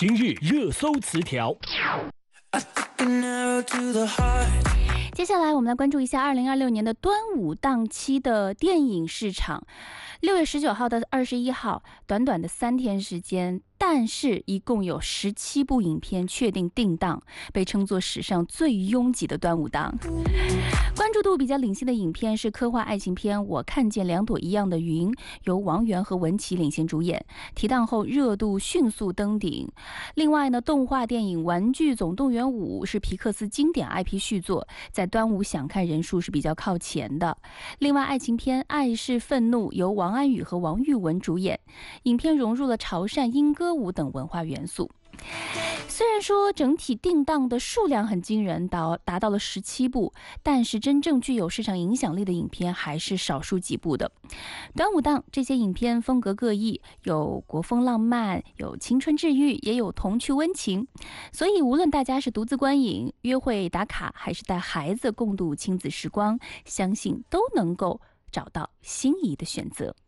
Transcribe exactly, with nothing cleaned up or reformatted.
今日热搜词条。 接下来我们来关注一下二零二六年的端午档期的电影市场。六月十九号到二十一号，短短的三天时间，但是一共有十七部影片确定定档，被称作史上最拥挤的端午档。关注度比较领先的影片是科幻爱情片《我看见两朵一样的云》，由王源和文淇领衔主演，提档后热度迅速登顶。另外呢，动画电影《玩具总动员五》是皮克斯经典 I P 续作，在端午想看人数是比较靠前的。另外，爱情片《爱是愤怒》由王安宇和王玉雯主演，影片融入了潮汕莺歌舞等文化元素。虽然说整体定档的数量很惊人，达达到了十七部，但是真正具有市场影响力的影片还是少数几部的。端午档这些影片风格各异，有国风浪漫，有青春治愈，也有童趣温情，所以无论大家是独自观影、约会打卡，还是带孩子共度亲子时光，相信都能够找到心仪的选择。